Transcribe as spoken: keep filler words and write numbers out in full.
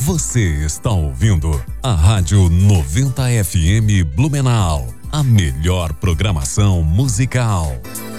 Você está ouvindo a Rádio noventa F M Blumenau, a melhor programação musical.